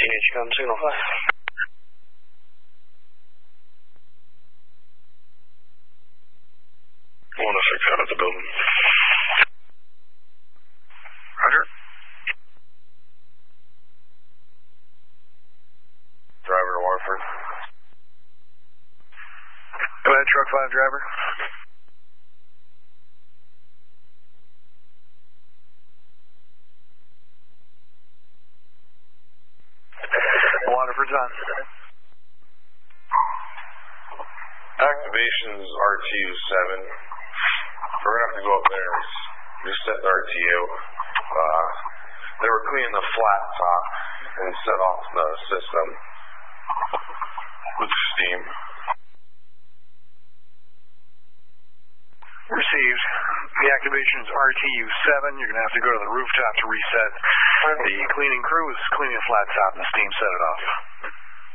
PH gun, signal 5. One to 6 out of the building. Roger. Driver to Waterford. Go ahead, truck 5 driver. Waterford's on. Activations RTU 7. We're going to have to go up there and reset the RTU. They were cleaning the flat top and set off the system with steam. Received. The activation is RTU 7. You're going to have to go to the rooftop to reset. The cleaning crew is cleaning the flat top and the steam set it off.